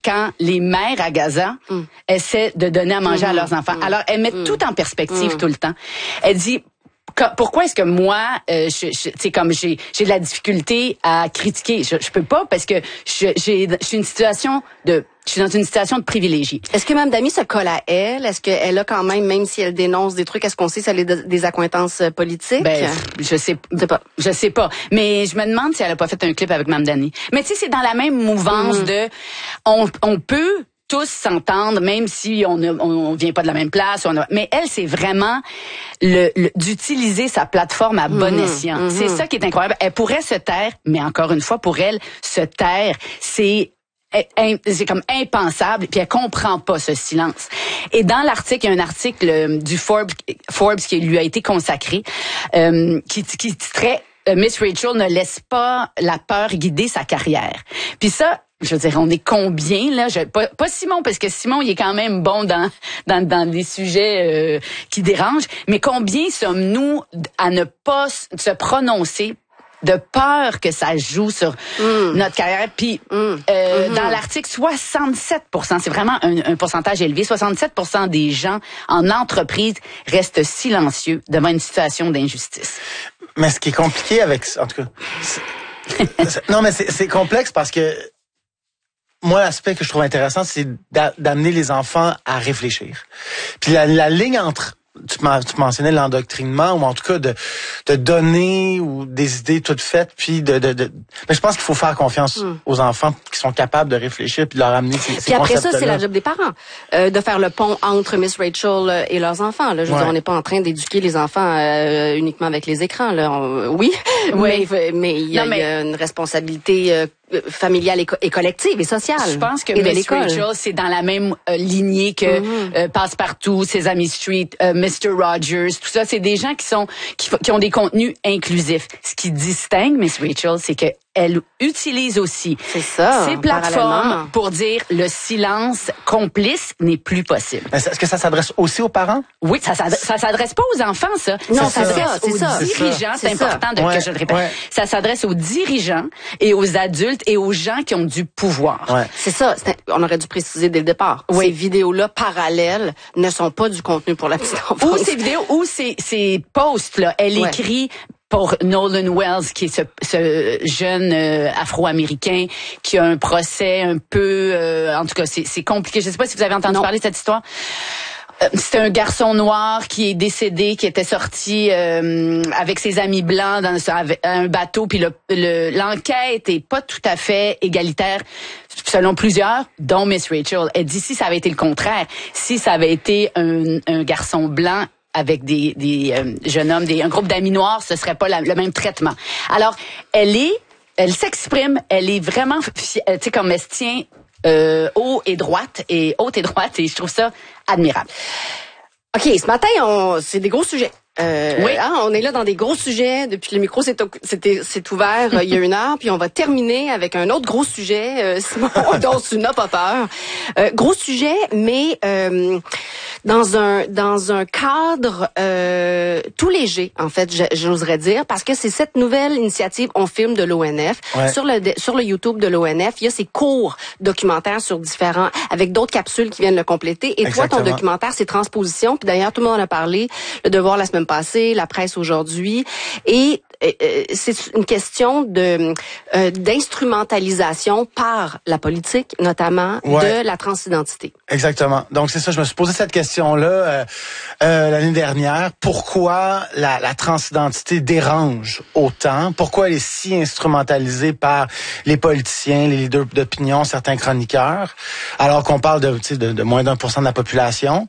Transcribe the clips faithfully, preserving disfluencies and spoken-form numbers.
quand les mères à Gaza mm. essaient de donner à manger mm. à leurs enfants. Mm. Alors, elle met mm. tout en perspective mm. tout le temps. Elle dit, pourquoi est-ce que moi, euh, je, je, tu sais, comme j'ai, j'ai de la difficulté à critiquer, je, je peux pas parce que je, j'ai, je suis une situation de, je suis dans une situation de privilégié. Est-ce que Mme Damy se colle à elle? Est-ce qu'elle a quand même, même si elle dénonce des trucs, est-ce qu'on sait si elle a des accointances politiques? Ben, je sais, je sais pas. Je sais pas. Mais je me demande si elle a pas fait un clip avec Mme Dany. Mais tu sais, c'est dans la même mouvance mmh. de, on, on peut tous s'entendre, même si on ne on vient pas de la même place. On a, mais elle, c'est vraiment le, le d'utiliser sa plateforme à bon mmh, escient. Mmh. C'est ça qui est incroyable. Elle pourrait se taire, mais encore une fois, pour elle, se taire, c'est c'est comme impensable, puis elle comprend pas ce silence. Et dans l'article, il y a un article du Forbes, Forbes qui lui a été consacré, euh, qui, qui titrait « Miss Rachel ne laisse pas la peur guider sa carrière ». Puis ça, je veux dire, on est combien, là? Je, pas, pas Simon, parce que Simon, il est quand même bon dans dans, dans des sujets euh, qui dérangent, mais combien sommes-nous à ne pas se prononcer de peur que ça joue sur mm. notre carrière. Puis mm. euh, mm-hmm. dans l'article, soixante-sept pour cent, c'est vraiment un, un pourcentage élevé, soixante-sept pour cent des gens en entreprise restent silencieux devant une situation d'injustice. Mais ce qui est compliqué avec... En tout cas... C'est, c'est, non, mais c'est, c'est complexe parce que moi, l'aspect que je trouve intéressant, c'est d'a, d'amener les enfants à réfléchir. Puis la, la ligne entre... Tu, tu mentionnais l'endoctrinement, ou en tout cas de, de donner ou des idées toutes faites, puis de, de, de... Mais je pense qu'il faut faire confiance mm. aux enfants qui sont capables de réfléchir puis de leur amener ces, ces puis après ça, c'est la job des parents, euh, de faire le pont entre Miss Rachel et leurs enfants. Là. Je veux ouais. dire, on n'est pas en train d'éduquer les enfants euh, uniquement avec les écrans. Là. On, oui, oui, mais mais il y, non, mais... y a une responsabilité euh, familiale et, co- et collective et sociale. Je pense que Miss Rachel, c'est dans la même euh, lignée que mm-hmm. euh, Passepartout, Sesame Street, euh, mister Rogers, tout ça. C'est des gens qui sont qui, qui ont des contenus inclusifs. Ce qui distingue Miss Rachel, c'est que elle utilise aussi c'est ça, ces plateformes pour dire le silence complice n'est plus possible. Est-ce que ça s'adresse aussi aux parents? Oui, ça s'adresse, ça s'adresse pas aux enfants, ça. Non, ça s'adresse ça, aux ça. dirigeants. C'est, c'est important de, ouais, que je le répète. Ouais. Ça s'adresse aux dirigeants et aux adultes et aux gens qui ont du pouvoir. Ouais. C'est ça. C'est, on aurait dû préciser dès le départ. Oui. Ces vidéos-là parallèles ne sont pas du contenu pour la petite enfance. Ou ces vidéos, ou ces, ces posts-là. Elle ouais. écrit pour Nolan Wells, qui est ce, ce jeune euh, Afro-Américain qui a un procès un peu... Euh, en tout cas, c'est, c'est compliqué. Je ne sais pas si vous avez entendu non. parler de cette histoire. Euh, c'était un garçon noir qui est décédé, qui était sorti euh, avec ses amis blancs dans un bateau. Puis le, le, l'enquête est pas tout à fait égalitaire, selon plusieurs, dont Miss Rachel. Elle dit si ça avait été le contraire, si ça avait été un, un garçon blanc avec des, des euh, jeunes hommes, des, un groupe d'amis noirs, ce serait pas la, le même traitement. Alors, elle est, elle s'exprime, elle est vraiment, tu sais, comme elle se tient euh, haut et droite, et haute et droite, et je trouve ça admirable. OK, ce matin, on, c'est des gros sujets. Euh, oui. Hein, on est là dans des gros sujets depuis que le micro s'est, s'est, s'est ouvert euh, il y a une heure, puis on va terminer avec un autre gros sujet, euh, Simon, dont tu n'as pas peur. Euh, gros sujet, mais euh, dans un dans un cadre euh, tout léger, en fait, j'oserais dire, parce que c'est cette nouvelle initiative On Filme de l'O N F. Ouais. Sur le sur le YouTube de l'O N F, il y a ces courts documentaires sur différents, avec d'autres capsules qui viennent le compléter. Et Exactement. Toi, ton documentaire, c'est Transposition. Puis d'ailleurs, tout le monde en a parlé. Le Devoir la semaine passée, la presse aujourd'hui, et euh, c'est une question de euh, d'instrumentalisation par la politique, notamment ouais. de la transidentité. Exactement. Donc c'est ça, je me suis posé cette question-là euh, euh, l'année dernière. Pourquoi la, la transidentité dérange autant? Pourquoi elle est si instrumentalisée par les politiciens, les leaders d'opinion, certains chroniqueurs, alors qu'on parle de, de, de moins d'un pour cent de la population?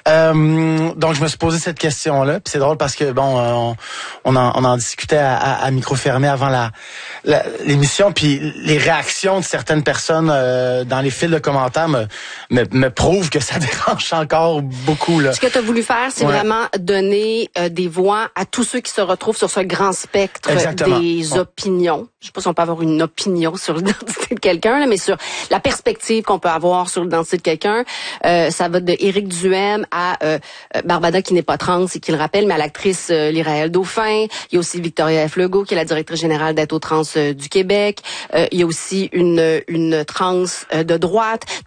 Euh, donc je me suis posé cette question-là. Puis c'est drôle parce que bon, on, on, en, on en discutait à, à, à micro fermé avant la, la l'émission, puis les réactions de certaines personnes euh, dans les fils de commentaires me, me, me prouvent que ça dérange encore beaucoup. Là. Ce que tu as voulu faire, c'est ouais. vraiment donner euh, des voix à tous ceux qui se retrouvent sur ce grand spectre Exactement. Des opinions. je sais pas si on peut avoir une opinion sur l'identité de quelqu'un, là, mais sur la perspective qu'on peut avoir sur l'identité de quelqu'un. Euh, ça va de Éric Duhem à euh, Barbada, qui n'est pas trans et qui le rappelle, mais à l'actrice euh, Lyraël Dauphin. Il y a aussi Victoria F. Legault, qui est la directrice générale d'Aide aux trans euh, du Québec. Euh, il y a aussi une, une trans euh, de droite.